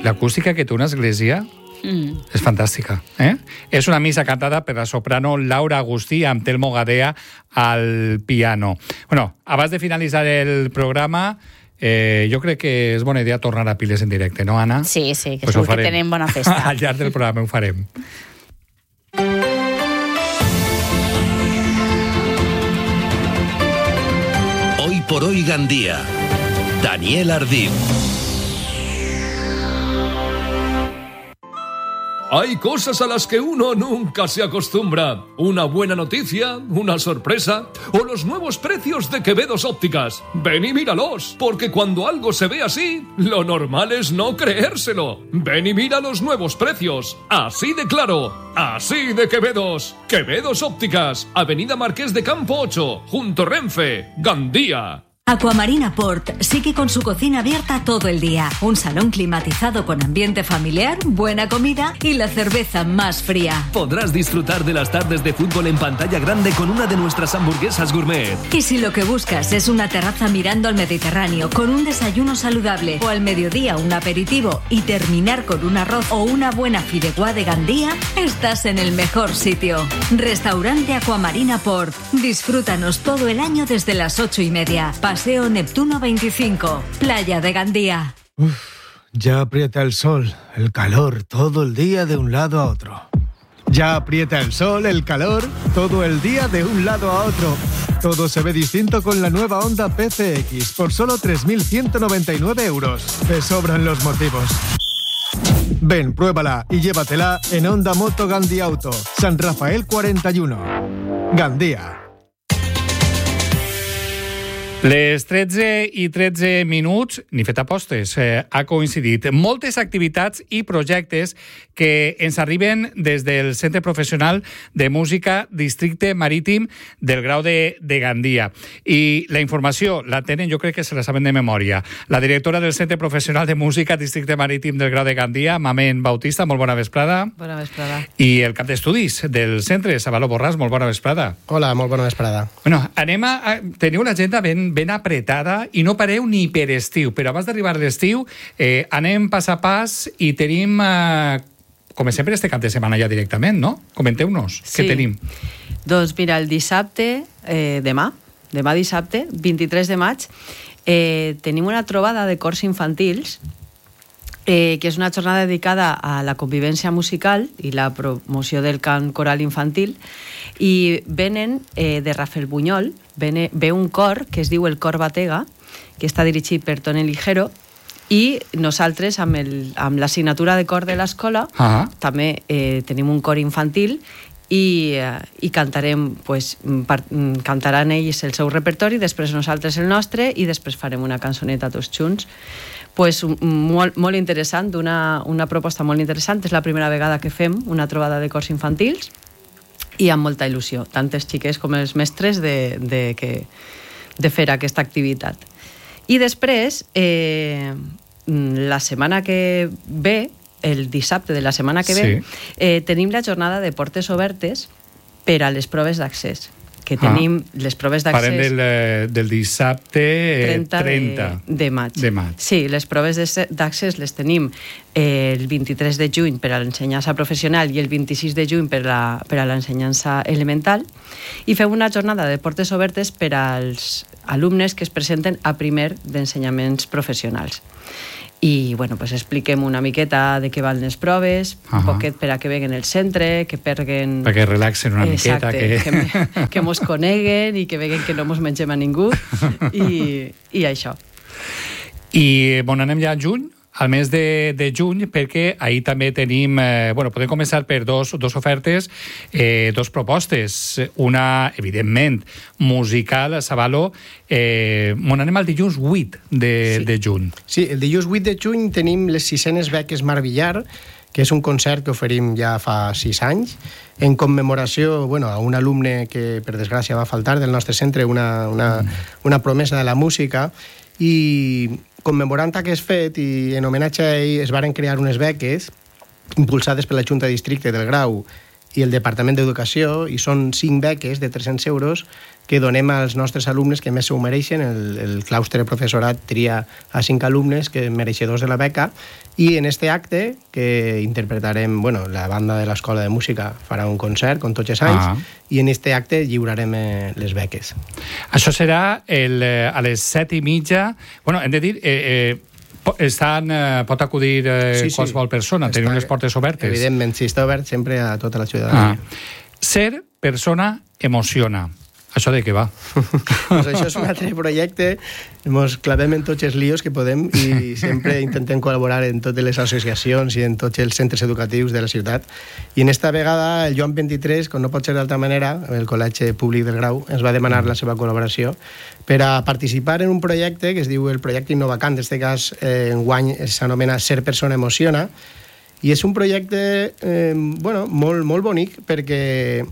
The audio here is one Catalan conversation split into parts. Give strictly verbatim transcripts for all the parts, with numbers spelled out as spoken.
l'acústica que té una església mm. és fantàstica. Eh? És una missa cantada per la soprano Laura Agustí amb Telmo Gadea al piano. Bueno, abans de finalitzar el programa, eh, jo crec que és bona idea tornar a Piles en directe, no, Anna? Sí, sí, que pues segur que tenim bona festa. Al llarg del programa ho farem. Hoy por hoy Gandía. Daniel Ardín. Hay cosas a las que uno nunca se acostumbra. Una buena noticia, una sorpresa o los nuevos precios de Quevedos Ópticas. Ven y míralos, porque cuando algo se ve así, lo normal es no creérselo. Ven y mira los nuevos precios. Así de claro, así de Quevedos. Quevedos Ópticas, Avenida Marqués de Campo ocho, junto Renfe, Gandía. Aquamarina Port sigue con su cocina abierta todo el día. Un salón climatizado con ambiente familiar, buena comida y la cerveza más fría. Podrás disfrutar de las tardes de fútbol en pantalla grande con una de nuestras hamburguesas gourmet. Y si lo que buscas es una terraza mirando al Mediterráneo con un desayuno saludable o al mediodía un aperitivo y terminar con un arroz o una buena fideuá de Gandía, estás en el mejor sitio. Restaurante Aquamarina Port. Disfrútanos todo el año desde las ocho y media. Paseo Neptuno veinticinco, Playa de Gandía. Uf, ya aprieta el sol, el calor, todo el día de un lado a otro. Ya aprieta el sol, el calor, todo el día de un lado a otro. Todo se ve distinto con la nueva Honda P C X por solo tres mil ciento noventa y nueve euros. Te sobran los motivos. Ven, pruébala y llévatela en Honda Moto Gandía Auto, San Rafael cuarenta y uno. Gandía. Les tretze i tretze minuts, ni fet apostes, eh, ha coincidit. Moltes activitats i projectes que ens arriben des del Centre Professional de Música Districte Marítim del Grau de, de Gandia. I la informació la tenen, jo crec que se la saben de memòria. La directora del Centre Professional de Música Districte Marítim del Grau de Gandia, Mamen Bautista, molt bona vesprada. Bona vesprada. I el cap d'estudis del centre, Salvador Borràs, molt bona vesprada. Hola, molt bona vesprada. Bueno, anem a... Teniu l'agenda ben ben apretada i no pareu ni per estiu, però abans d'arribar a l'estiu eh, anem pas a pas i tenim, eh, com sempre, este cap de setmana ja directament, no? Comenteu-nos, sí. Què tenim? Doncs mira, el dissabte, eh, demà, demà dissabte, vint-i-tres de maig, eh, tenim una trobada de cors infantils, eh, que és una jornada dedicada a la convivència musical i la promoció del cant coral infantil, i venen eh, de Rafelbunyol, ve, ve un cor que es diu el Cor Batega, que està dirigit per Toni Ligero, i nosaltres, amb, el, amb l'assignatura de cor de l'escola, uh-huh. també eh, tenim un cor infantil i, eh, i cantarem, pues, per, cantaran ells el seu repertori, després nosaltres el nostre, i després farem una cançoneta tots junts. Pues, molt, molt interessant, una, una proposta molt interessant. És la primera vegada que fem una trobada de cors infantils i amb molta il·lusió, tant els xiquets com els mestres de, de, que, de fer aquesta activitat. I després, eh, la setmana que ve, el dissabte de la setmana que ve, sí. eh, tenim la jornada de portes obertes per a les proves d'accés, que tenim ah. les proves d'accés... Parlem del, del dissabte trenta, trenta de, de, maig. de maig. Sí, les proves d'accés les tenim eh, el vint-i-tres de juny per a l'ensenyança professional i el vint-i-sis de juny per a, per a l'ensenyança elemental, i fem una jornada de portes obertes per als alumnes que es presenten a primer d'ensenyaments professionals. I, bueno, pues expliquem una miqueta de què van les proves, uh-huh. un poquet per a que veguen el centre, que perguen... Perquè relaxen una Exacte, miqueta. Que, que, que mos coneguen i que veguen que no mos mengem a ningú, i, i això. I, bon, anem ja a juny, al mes de, de juny, perquè ahir també tenim... Eh, bueno, podem començar per dos, dos ofertes, eh, dos propostes. Una, evidentment, musical, Savalo. Eh, on anem al dilluns vuit de, sí. de juny. Sí, el dilluns vuit de juny tenim les sisenes beques Mar Villar, que és un concert que oferim ja fa sis anys, en commemoració, bueno, a un alumne que, per desgràcia, va faltar del nostre centre, una, una, una promesa de la música, i commemorant aquest fet i en homenatge a ell es varen crear unes beques impulsades per la Junta de Districte del Grau i el Departament d'Educació, i són cinc beques de tres-cents euros que donem als nostres alumnes que més s'ho mereixen. El, el claustre professorat tria a cinc alumnes que mereixedors de la beca, i en este acte que interpretarem, bueno, la banda de l'Escola de Música farà un concert, com tots els anys, ah. i en este acte lliurarem eh, les beques. Això serà el, eh, a les set i mitja. Bueno, hem de dir... Eh, eh, estan, eh, pot acudir eh, sí, sí. qualsevol persona, tenim les portes obertes. Evidentment, sí, està obert sempre a tota la ciutadania. Ah. Ser persona emociona. Això de què va? Pues això és un altre projecte. Ens clavem en tots els líos que podem i sempre intentem col·laborar en totes les associacions i en tots els centres educatius de la ciutat. I en esta vegada el Joan vint-i-tres, com no pot ser d'altra manera, el Col·legi Públic del Grau ens va demanar la seva col·laboració per a participar en un projecte que es diu el projecte Innovacant. En aquest cas, eh, enguany s'anomena Ser persona emociona, i és un projecte eh, bueno, molt, molt bonic perquè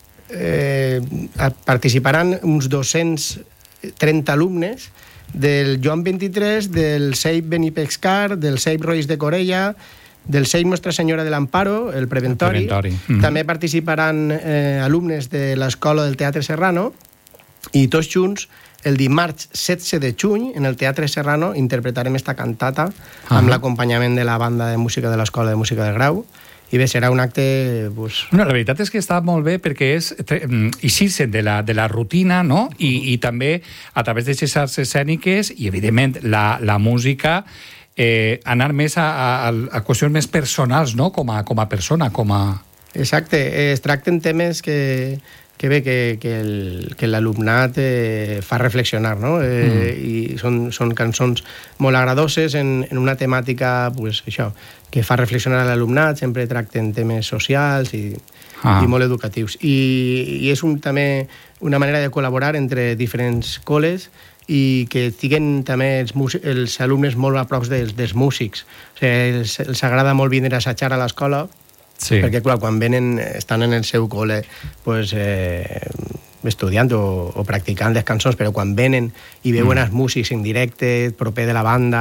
Eh, participaran uns dos-cents trenta alumnes del Joan vint-i-tres, del S E I Benipexcar, del S E I Rois de Corella, del S E I Nostra Senyora de l'Amparo, el Preventori. El Preventori. Mm-hmm. També participaran eh, alumnes de l'Escola del Teatre Serrano, i tots junts el dimarts setze de juny en el Teatre Serrano interpretarem esta cantata ah. amb l'acompanyament de la banda de música de l'Escola de Música del Grau. I bé, serà un acte... Pues... No, la veritat és que està molt bé perquè és eixir-se de la, de la rutina, no? I, i també a través d'aquestes arts escèniques i, evidentment, la, la música, eh, anar més a, a, a qüestions més personals, no? Com a, com a persona, com a... Exacte. Es tracten temes que... que bé, que, que, el, que l'alumnat eh, fa reflexionar, no? Eh, mm. I són, són cançons molt agradoses en, en una temàtica, pues, això, que fa reflexionar a l'alumnat, sempre tracten temes socials i, ah. i molt educatius. I, i és un, també una manera de col·laborar entre diferents col·les i que estiguen també els, els alumnes molt a prop dels, dels músics. O sigui, els, els agrada molt vindre a assajar a l'escola, sí. perquè, clar, quan venen, estan en el seu col·le pues, eh, estudiant o, o practicant les cançons, però quan venen i veuen mm. els músics en directe, proper de la banda,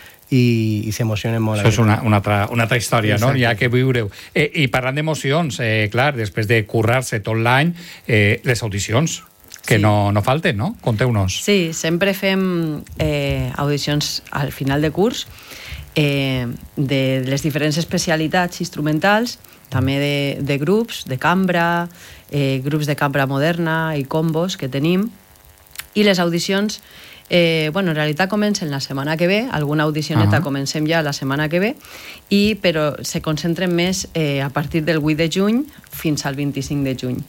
i, i s'emocionen molt. Això és una, una, altra, una altra història, exacte. No? Hi ha que viure-ho. Eh, I parlant d'emocions, eh, clar, després de currar-se tot l'any, eh, les audicions, que sí. no, no falten, no? Conteu-nos. Sí, sempre fem eh, audicions al final de curs, Eh, de les diferents especialitats instrumentals, també de, de grups, de cambra, eh, grups de cambra moderna i combos que tenim. I les audicions, eh, bueno, en realitat comencen la setmana que ve, alguna audicioneta uh-huh. comencem ja la setmana que ve, i, però se concentren més eh, a partir del vuit de juny fins al vint-i-cinc de juny.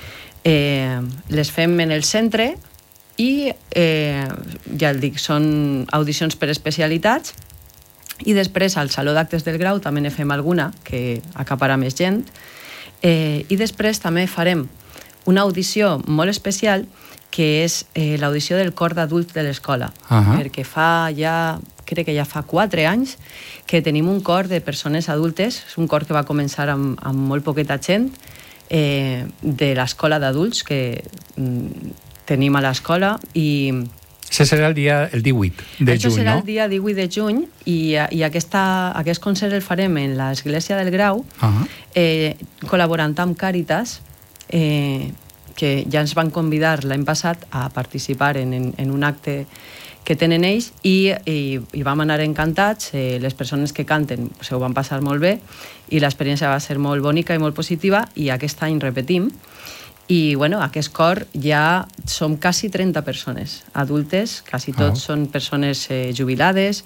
Eh, les fem en el centre i, eh, ja el dic, són audicions per especialitats. I després al Saló d'Actes del Grau també ne fem alguna que acaparà més gent, eh, i després també farem una audició molt especial que és eh, l'audició del cor d'adults de l'escola, uh-huh. perquè fa ja, crec que ja fa quatre anys que tenim un cor de persones adultes, és un cor que va començar amb, amb molt poqueta gent eh, de l'escola d'adults que mm, tenim a l'escola, i això serà el dia el divuit de Això juny, serà no? el dia divuit de juny, i, i aquesta, aquest concert el farem en l'Església del Grau, uh-huh. eh, col·laborant amb Càritas, eh, que ja ens van convidar l'any passat a participar en, en, en un acte que tenen ells, i, i, i vam anar encantats. Eh, les persones que canten s'ho van passar molt bé i l'experiència va ser molt bonica i molt positiva, i aquest any repetim. I, bueno, aquest cor ja som quasi trenta persones adultes, quasi tots oh. són persones eh, jubilades,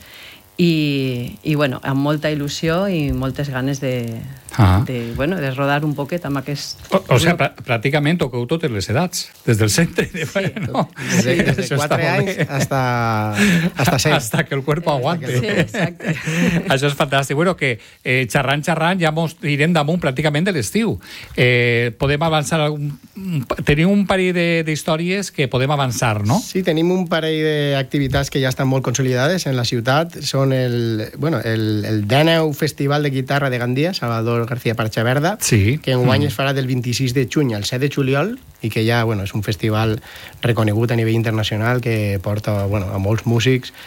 i, i bueno, amb molta il·lusió i moltes ganes de, ah. de, bueno, de rodar un poquet amb aquest... O, o sigui, pr pràcticament toqueu totes les edats, des del centre. De... Sí, no? Des de, des de quatre anys hasta, hasta cent. Hasta que el cuerpo aguante. Sí, exacte. Això és fantàstic. Bueno, que eh, xerrant, xerrant, ja mos irem damunt pràcticament de l'estiu. Eh, podem avançar... Algun... Tenim un parell d'històries que podem avançar, no? Sí, tenim un parell d'activitats que ja estan molt consolidades en la ciutat. Són el, bueno, el, el dèneu Festival de Guitarra de Gandia, Salvador García Parchaverda, sí. que enguany mm. es farà del vint-i-sis de juny al set de juliol, i que ja, bueno, és un festival reconegut a nivell internacional que porta, bueno, a molts músics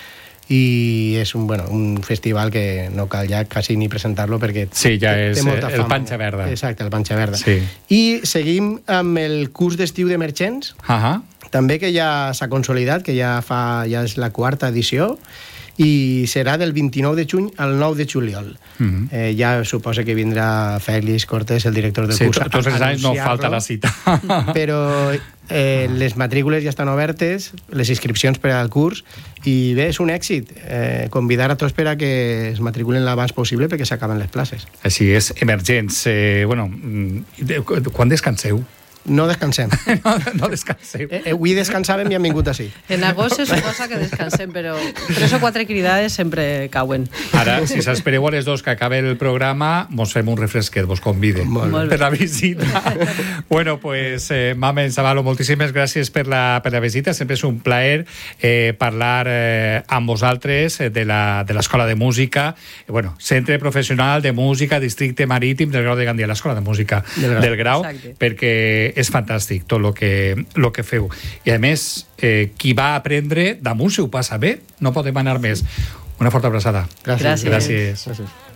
i és un, bueno, un festival que no cal ja quasi ni presentar-lo perquè sí, ja té, és té molta el fama. Panxa Verda. Exacte, el Panxa Verda. Sí. I seguim amb el curs d'estiu d'emergents, uh-huh. també que ja s'ha consolidat, que ja fa ja és la quarta edició, i serà del vint-i-nou de juny al nou de juliol. Mm-hmm. eh, ja suposa que vindrà Fèlix Cortés, el director del sí, curs. Sí, tots els anys no falta la cita. Però eh, les matrícules ja estan obertes, les inscripcions per al curs, i bé, és un èxit. Eh, convidar a tots per a que es matriculen l'abans possible perquè s'acaben les places. Així és, emergents. Eh, bueno, quan descanseu? No descansem. no, no descansem. Eh, eh, avui descansàvem i hem vingut així. En agost se suposa que descansem, però tres o quatre cridades sempre cauen. Ara, si s'espereu a les dos que acabe el programa, mos fem un refresquet, vos convide per la visita. Bueno, pues, eh, Mamen Zavalo, moltíssimes gràcies per la, per la visita. Sempre és un plaer eh, parlar eh, amb vosaltres eh, de l'Escola de Música, eh, bueno, Centre Professional de Música, Districte Marítim del Grau de Gandia, l'Escola de Música del Grau, del Grau perquè és fantàstic tot el que, lo que feu. I a més, eh, qui va aprendre damunt si ho passa bé, no podem anar més. Una forta abraçada. Gràcies. Gràcies. Gràcies. Gràcies.